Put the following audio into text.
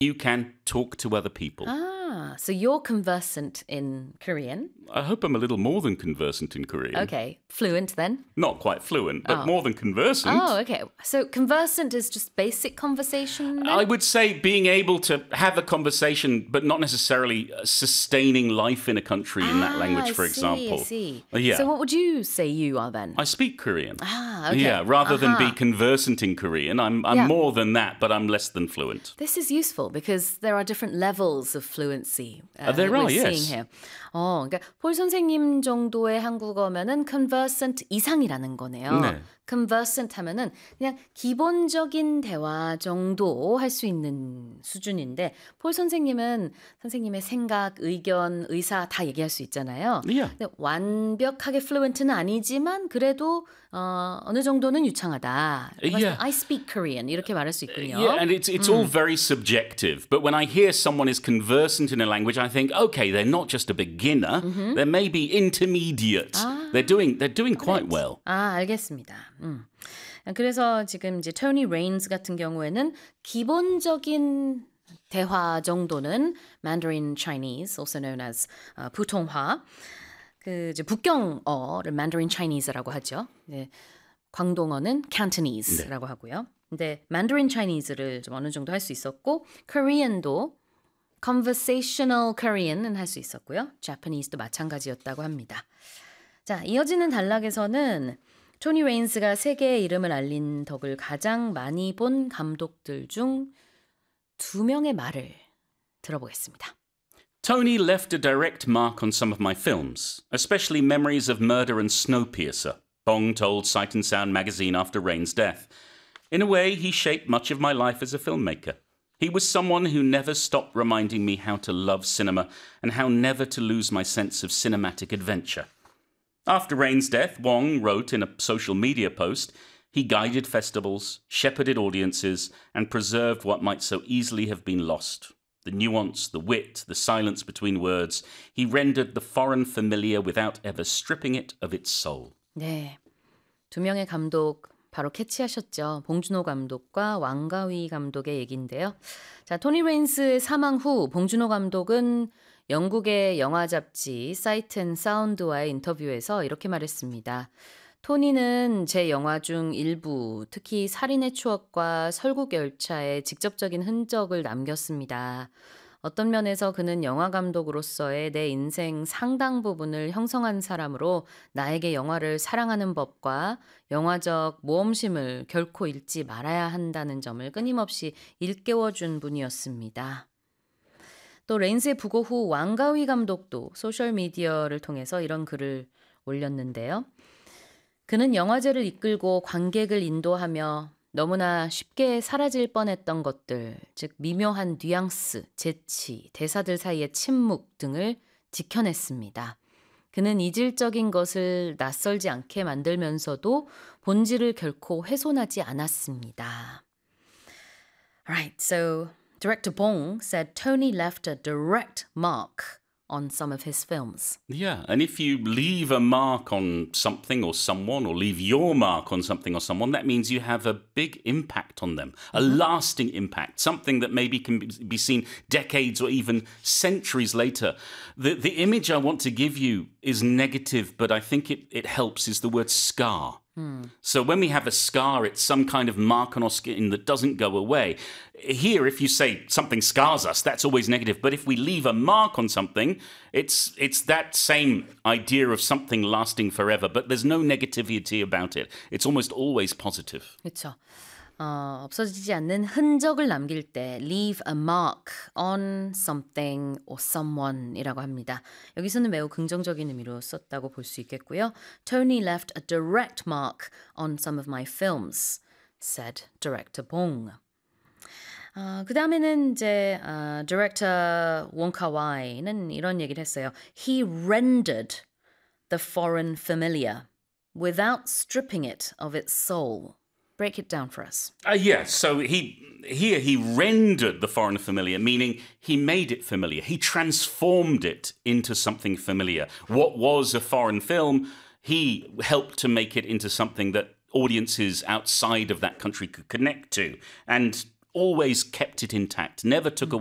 you can talk to other people. So you're conversant in Korean. I hope I'm a little more than conversant in Korean. Okay, fluent then? Not quite fluent, but more than conversant. Oh, okay. So conversant is just basic conversation then? I would say being able to have a conversation, but not necessarily sustaining life in a country in that language, for example. I see. Yeah. So what would you say you are then? I speak Korean. Okay. Yeah, rather than be conversant in Korean, I'm more than that, but I'm less than fluent. This is useful because there are different levels of fluency There we're are, yes. seeing here. 그러니까 폴 선생님 정도의 한국어면은 conversant 이상이라는 거네요. 네. conversant 하면은 그냥 기본적인 대화 정도 할 수 있는 수준인데 폴 선생님은 선생님의 생각, 의견, 의사 다 얘기할 수 있잖아요. Yeah. 근데 완벽하게 fluent는 아니지만 그래도 어느 정도는 유창하다. Yeah. I speak Korean 이렇게 말할 수 있군요. Yeah, and it's all very subjective. But when I hear someone is conversant in a language, I think, okay, they're not just a beginner. They're maybe intermediate. They're doing quite well. 알겠습니다. 그래서 지금 이제 토니 레인스 같은 경우에는 기본적인 대화 정도는 Mandarin Chinese, also known as 부통화, 그 이제 북경어를 Mandarin Chinese라고 하죠. 네, 광동어는 Cantonese라고 하고요. 근데 Mandarin Chinese를 좀 어느 정도 할 수 있었고, Korean도 Conversational Korean은 할 수 있었고요. Japanese도 마찬가지였다고 합니다. 자, 이어지는 단락에서는 토니 레인스가 세계의 이름을 알린 덕을 가장 많이 본 감독들 중 2명의 말을 들어보겠습니다. Tony left a direct mark on some of my films, especially Memories of Murder and Snowpiercer, Bong told Sight and Sound magazine after Rain's death. In a way, he shaped much of my life as a filmmaker. He was someone who never stopped reminding me how to love cinema and how never to lose my sense of cinematic adventure. After Rain's death, Wong wrote in a social media post, he guided festivals, shepherded audiences, and preserved what might so easily have been lost. The nuance, the wit, the silence between words, he rendered the foreign familiar without ever stripping it of its soul. 네, 2명의 감독 바로 캐치하셨죠. 봉준호 감독과 왕가위 감독의 얘기인데요. 자, 토니 레인스의 사망 후 봉준호 감독은 영국의 영화 잡지 사이트 앤 사운드와의 인터뷰에서 이렇게 말했습니다. 토니는 제 영화 중 일부, 특히 살인의 추억과 설국열차의 직접적인 흔적을 남겼습니다. 어떤 면에서 그는 영화 감독으로서의 내 인생 상당 부분을 형성한 사람으로 나에게 영화를 사랑하는 법과 영화적 모험심을 결코 잃지 말아야 한다는 점을 끊임없이 일깨워준 분이었습니다. 또 레인스의 부고 후 왕가위 감독도 소셜미디어를 통해서 이런 글을 올렸는데요. 그는 영화제를 이끌고 관객을 인도하며 너무나 쉽게 사라질 뻔했던 것들, 즉 미묘한 뉘앙스, 재치, 대사들 사이의 침묵 등을 지켜냈습니다. 그는 이질적인 것을 낯설지 않게 만들면서도 본질을 결코 훼손하지 않았습니다. Alright, so Director Bong said Tony left a direct mark on some of his films. Yeah, and if you leave a mark on something or someone, or leave your mark on something or someone, that means you have a big impact on them, a lasting impact, something that maybe can be seen decades or even centuries later. The image I want to give you is negative, but I think it helps, is the word scar. So when we have a scar, it's some kind of mark on our skin that doesn't go away. Here, if you say something scars us, that's always negative. But if we leave a mark on something, it's that same idea of something lasting forever. But there's no negativity about it. It's almost always positive. 그렇죠. 없어지지 않는 흔적을 남길 때 leave a mark on something or someone이라고 합니다. 여기서는 매우 긍정적인 의미로 썼다고 볼 수 있겠고요. Tony left a direct mark on some of my films, said director Bong. 그 다음에는 이제 디렉터 원카와이는 이런 얘기를 했어요. He rendered the foreign familiar without stripping it of its soul. Break it down for us. Yes, so he rendered the foreign familiar, meaning he made it familiar. He transformed it into something familiar. What was a foreign film, he helped to make it into something that audiences outside of that country could connect to. And always kept it intact, never took